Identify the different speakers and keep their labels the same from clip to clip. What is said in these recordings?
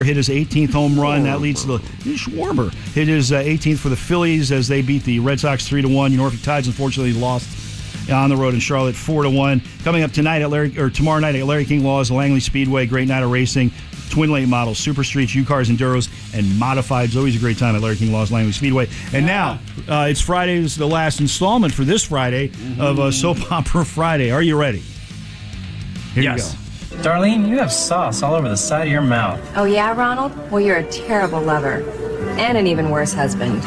Speaker 1: hit his 18th home run. That leads to the Schwarber hit his 18th for the Phillies as they beat the Red Sox 3-1. Norfolk Tides unfortunately lost on the road in Charlotte 4-1. Coming up tomorrow night at Larry King Law's Langley Speedway. Great night of racing. Twin lane models, super streets, U-Cars, Enduros, and modifieds. Always a great time at Larry King Law's Langley Speedway. And now it's Friday. This is the last installment for this Friday of Soap Opera Friday. Are you ready? Here you go.
Speaker 2: Darlene, you have sauce all over the side of your mouth.
Speaker 3: Oh, yeah, Ronald? Well, you're a terrible lover. And an even worse husband.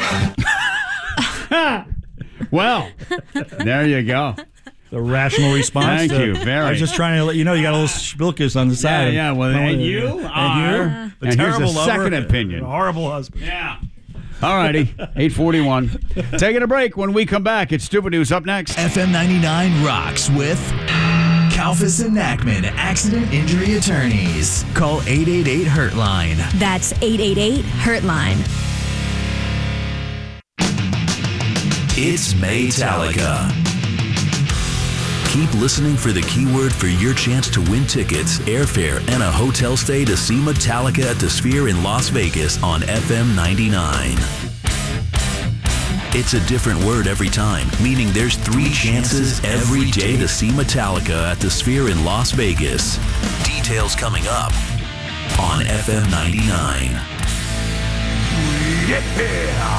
Speaker 4: Well, there you go.
Speaker 1: The rational response.
Speaker 4: Thank you. Very.
Speaker 1: I was just trying to let you know you got a little spilkus on the side.
Speaker 4: Yeah. Well, and you are.
Speaker 1: A terrible
Speaker 4: here's a
Speaker 1: lover,
Speaker 4: second opinion.
Speaker 1: A horrible husband.
Speaker 4: Yeah. All righty. 8:41. Taking a break. When we come back, it's Stupid News up next.
Speaker 5: FM 99 rocks with Kalfas and Nachman Accident Injury Attorneys. Call 888-HURT-LINE.
Speaker 6: That's 888-HURT-LINE.
Speaker 5: It's Maytalica.
Speaker 7: Keep listening for the keyword for your chance to win tickets, airfare, and a hotel stay to see Metallica at the Sphere in Las Vegas on FM 99. It's a different word every time, meaning there's 3 chances every day to see Metallica at the Sphere in Las Vegas. Details coming up on FM 99.
Speaker 1: Yeah!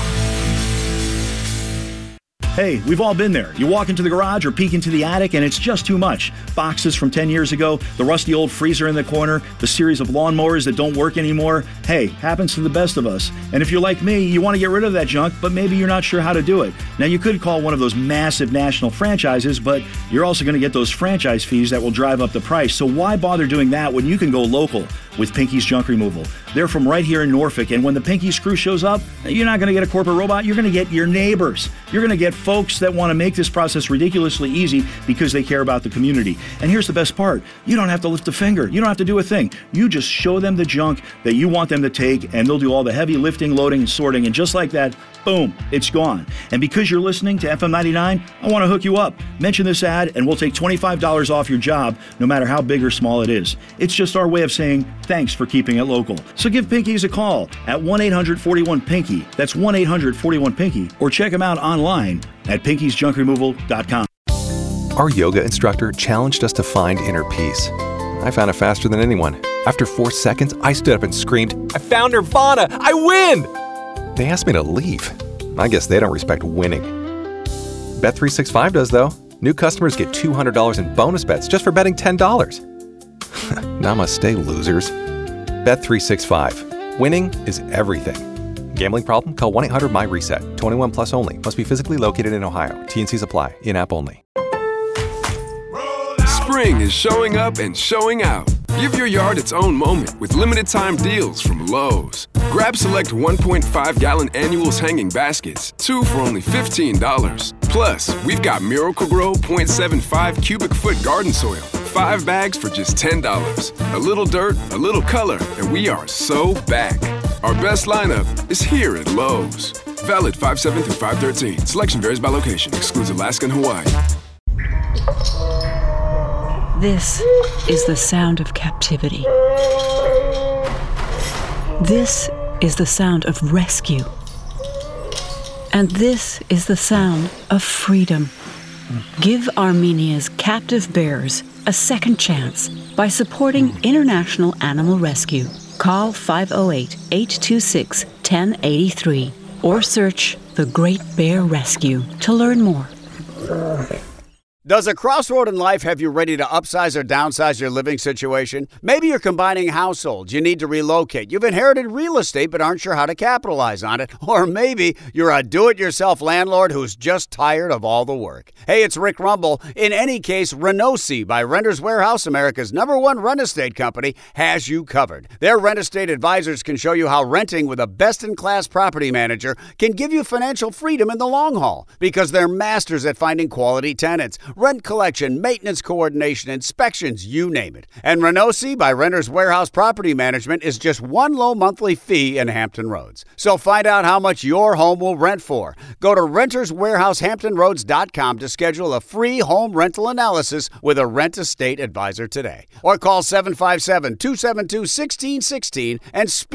Speaker 1: Hey, we've all been there. You walk into the garage or peek into the attic and it's just too much. Boxes from 10 years ago, the rusty old freezer in the corner, the series of lawnmowers that don't work anymore. Hey, happens to the best of us. And if you're like me, you want to get rid of that junk, but maybe you're not sure how to do it. Now, you could call one of those massive national franchises, but you're also going to get those franchise fees that will drive up the price. So why bother doing that when you can go local with Pinky's Junk Removal? They're from right here in Norfolk, and when the Pinky's crew shows up, you're not going to get a corporate robot. You're going to get your neighbors. You're going to get folks that want to make this process ridiculously easy because they care about the community. And here's the best part. You don't have to lift a finger. You don't have to do a thing. You just show them the junk that you want them to take, and they'll do all the heavy lifting, loading, and sorting, and just like that, boom, it's gone. And because you're listening to FM 99, I want to hook you up. Mention this ad, and we'll take $25 off your job, no matter how big or small it is. It's just our way of saying thanks for keeping it local. So give Pinky's a call at 1-800-41-PINKY. That's 1-800-41-PINKY. Or check them out online at pinkysjunkremoval.com.
Speaker 8: Our yoga instructor challenged us to find inner peace. I found it faster than anyone. After 4 seconds, I stood up and screamed, "I found Nirvana! I win!" They asked me to leave. I guess they don't respect winning. Bet365 does, though. New customers get $200 in bonus bets just for betting $10. Namaste, losers. Bet365. Winning is everything. Gambling problem? Call 1-800-MY-RESET. 21 plus only. Must be physically located in Ohio. T&Cs apply. In-app only.
Speaker 9: Spring is showing up and showing out. Give your yard its own moment with limited time deals from Lowe's. Grab select 1.5-gallon annuals hanging baskets, 2 for only $15. Plus, we've got Miracle-Gro 0.75 cubic foot garden soil, 5 bags for just $10. A little dirt, a little color, and we are so back. Our best lineup is here at Lowe's. Valid 5/7 through 5/13. Selection varies by location. Excludes Alaska and Hawaii.
Speaker 10: This is the sound of captivity. This is the sound of rescue. And this is the sound of freedom. Give Armenia's captive bears a second chance by supporting International Animal Rescue. Call 508-826-1083 or search The Great Bear Rescue to learn more.
Speaker 4: Does a crossroad in life have you ready to upsize or downsize your living situation? Maybe you're combining households. You need to relocate. You've inherited real estate but aren't sure how to capitalize on it. Or maybe you're a do-it-yourself landlord who's just tired of all the work. Hey, it's Rick Rumble. In any case, Renosi by Renters Warehouse, America's #1 rent estate company, has you covered. Their rent estate advisors can show you how renting with a best-in-class property manager can give you financial freedom in the long haul because they're masters at finding quality tenants. rent collection, maintenance coordination, inspections, you name it. And Renosi by Renters Warehouse Property Management is just one low monthly fee in Hampton Roads. So find out how much your home will rent for. Go to renterswarehousehamptonroads.com to schedule a free home rental analysis with a rent estate advisor today. Or call 757-272-1616 and speak